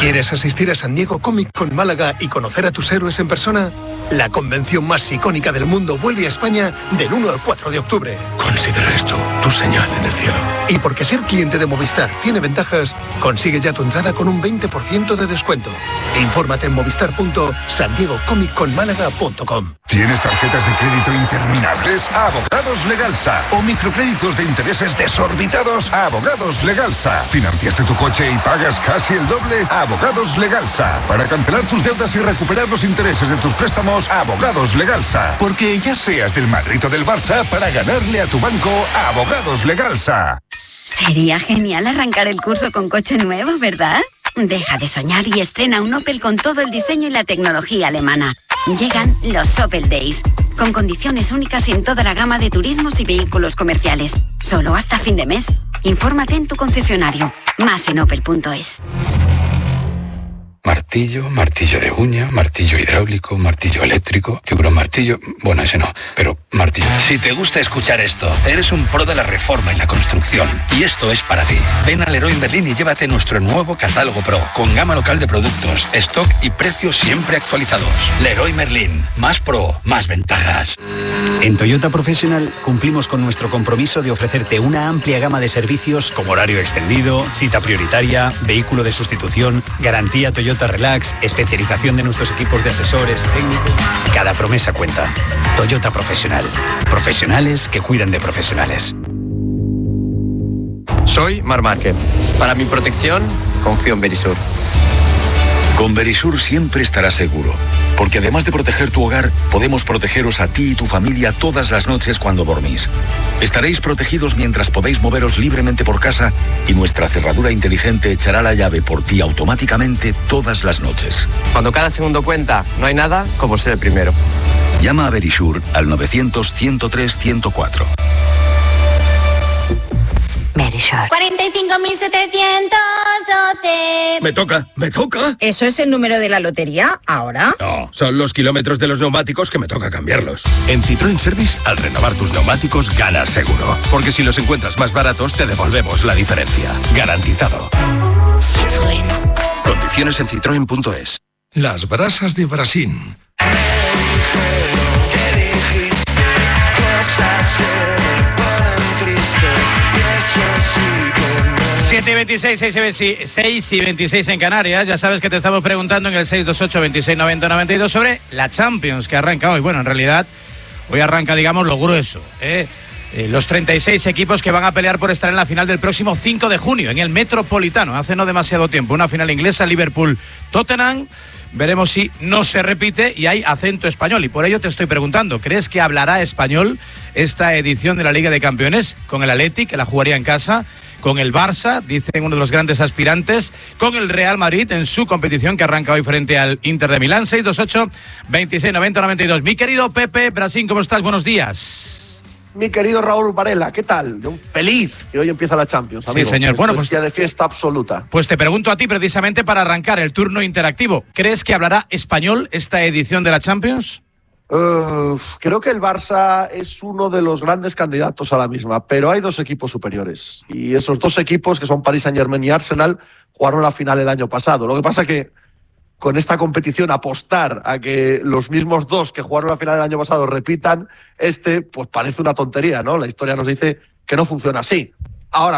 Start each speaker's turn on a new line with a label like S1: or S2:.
S1: ¿Quieres asistir a San Diego Comic Con Málaga y conocer a tus héroes en persona? La convención más icónica del mundo vuelve a España del 1 al 4 de octubre. Considera esto tu señal en el cielo. Y porque ser cliente de Movistar tiene ventajas, consigue ya tu entrada con un 20% de descuento. Infórmate en movistar.sandiegocomicconmálaga.com.
S2: ¿Tienes tarjetas de crédito interminables? Abogados Legalsa. ¿O microcréditos de intereses desorbitados? Abogados Legalsa. ¿Financiaste tu coche y pagas casi el doble? Abogados Legalsa. Para cancelar tus deudas y recuperar los intereses de tus préstamos, Abogados Legalsa. Porque ya seas del Madrid o del Barça, para ganarle a tu banco, Abogados Legalsa.
S3: Sería genial arrancar el curso con coche nuevo, ¿verdad? Deja de soñar y estrena un Opel con todo el diseño y la tecnología alemana. Llegan los Opel Days, con condiciones únicas en toda la gama de turismos y vehículos comerciales. Solo hasta fin de mes. Infórmate en tu concesionario. Más en opel.es.
S4: Martillo, martillo de uña, martillo hidráulico, martillo eléctrico, martillo... Bueno, ese no, pero martillo.
S5: Si te gusta escuchar esto, eres un pro de la reforma y la construcción. Y esto es para ti. Ven a Leroy Merlin y llévate nuestro nuevo catálogo Pro, con gama local de productos, stock y precios siempre actualizados. Leroy Merlin. Más pro, más ventajas.
S6: En Toyota Professional cumplimos con nuestro compromiso de ofrecerte una amplia gama de servicios como horario extendido, cita prioritaria, vehículo de sustitución, garantía Toyota Relax, especialización de nuestros equipos de asesores técnicos. Cada promesa cuenta. Toyota Professional. Profesionales que cuidan de profesionales.
S7: Soy Marc Márquez. Para mi protección, confío en Verisur.
S8: Con Verisur siempre estarás seguro, porque además de proteger tu hogar, podemos protegeros a ti y tu familia todas las noches cuando dormís. Estaréis protegidos mientras podéis moveros libremente por casa y nuestra cerradura inteligente echará la llave por ti automáticamente todas las noches.
S7: Cuando cada segundo cuenta, no hay nada como ser el primero.
S8: Llama a Verisur al 900-103-104.
S3: Verisur.
S9: 45.712.
S10: Me toca.
S9: ¿Eso es el número de la lotería ahora?
S10: No, son los kilómetros de los neumáticos que me toca cambiarlos. En Citroën Service, al renovar tus neumáticos, ganas seguro. Porque si los encuentras más baratos, te devolvemos la diferencia. Garantizado.
S3: Citroën.
S10: Condiciones en citroen.es.
S1: Las brasas de Brasil.
S11: 7:26, 6:26 en Canarias. Ya sabes que te estamos preguntando en el 628-2690-92 sobre la Champions que arranca hoy. Bueno, en realidad hoy arranca, digamos, lo grueso, los 36 equipos que van a pelear por estar en la final del próximo 5 de junio en el Metropolitano. Hace no demasiado tiempo, una final inglesa, Liverpool-Tottenham. Veremos si no se repite y hay acento español. Y por ello te estoy preguntando, ¿crees que hablará español esta edición de la Liga de Campeones? Con el Athletic, que la jugaría en casa, con el Barça, dicen uno de los grandes aspirantes, con el Real Madrid en su competición que arranca hoy frente al Inter de Milán. 628-2690-92. Mi querido Pepe Brasín, ¿cómo estás? Buenos días.
S12: Mi querido Raúl Varela, ¿qué tal? Yo feliz que hoy empieza la Champions, amigo.
S11: Sí, señor. Bueno, pues
S12: ya de fiesta absoluta.
S11: Pues te pregunto a ti precisamente para arrancar el turno interactivo. ¿Crees que hablará español esta edición de la Champions?
S12: Creo que el Barça es uno de los grandes candidatos a la misma, pero hay dos equipos superiores. Y esos dos equipos, que son Paris Saint-Germain y Arsenal, jugaron la final el año pasado. Lo que pasa es que con esta competición apostar a que los mismos dos que jugaron la final el año pasado repitan, pues parece una tontería, ¿no? La historia nos dice que no funciona así. Ahora